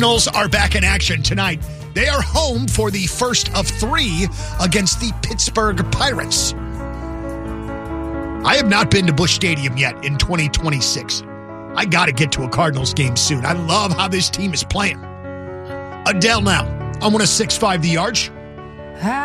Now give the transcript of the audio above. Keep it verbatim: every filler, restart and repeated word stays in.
Cardinals are back in action tonight. They are home for the first of three against the Pittsburgh Pirates. I have not been to Busch Stadium yet in twenty twenty-six. I got to get to a Cardinals game soon. I love how this team is playing. Adele now. I want a six five The Arch.